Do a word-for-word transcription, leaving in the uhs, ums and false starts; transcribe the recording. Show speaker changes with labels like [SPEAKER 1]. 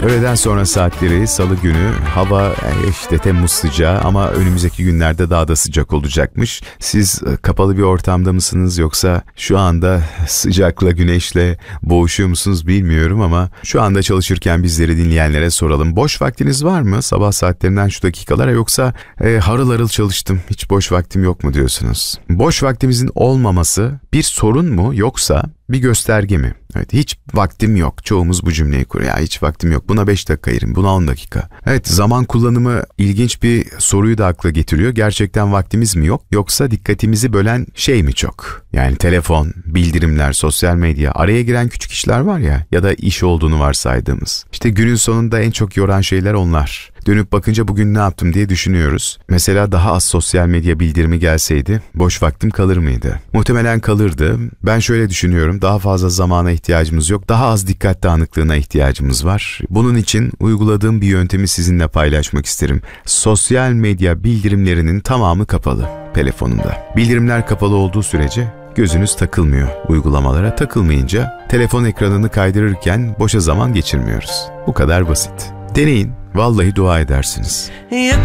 [SPEAKER 1] Öğleden sonra saatleri salı günü, hava işte Temmuz sıcağı ama önümüzdeki günlerde daha da sıcak olacakmış. Siz kapalı bir ortamda mısınız yoksa şu anda sıcakla güneşle boğuşuyor musunuz bilmiyorum ama şu anda çalışırken bizleri dinleyenlere soralım. Boş vaktiniz var mı sabah saatlerinden şu dakikalara yoksa e, harıl harıl çalıştım hiç boş vaktim yok mu diyorsunuz? Boş vaktimizin olmaması bir sorun mu yoksa bir gösterge mi? Evet, hiç vaktim yok. Çoğumuz bu cümleyi kuruyor. Ya hiç vaktim yok. Buna beş dakika ayırayım. Buna on dakika. Evet, zaman kullanımı ilginç bir soruyu da akla getiriyor. Gerçekten vaktimiz mi yok? Yoksa dikkatimizi bölen şey mi çok? Yani telefon, bildirimler, sosyal medya, araya giren küçük işler var ya ya da iş olduğunu varsaydığımız. İşte günün sonunda en çok yoran şeyler onlar. Dönüp bakınca bugün ne yaptım diye düşünüyoruz. Mesela daha az sosyal medya bildirimi gelseydi boş vaktim kalır mıydı? Muhtemelen kalırdı. Ben şöyle düşünüyorum. Daha fazla zamana ihtiyacımız yok. Daha az dikkat dağınıklığına ihtiyacımız var. Bunun için uyguladığım bir yöntemi sizinle paylaşmak isterim. Sosyal medya bildirimlerinin tamamı kapalı telefonumda. Bildirimler kapalı olduğu sürece gözünüz takılmıyor uygulamalara. Takılmayınca telefon ekranını kaydırırken boşa zaman geçirmiyoruz. Bu kadar basit. Deneyin. Vallahi dua edersiniz.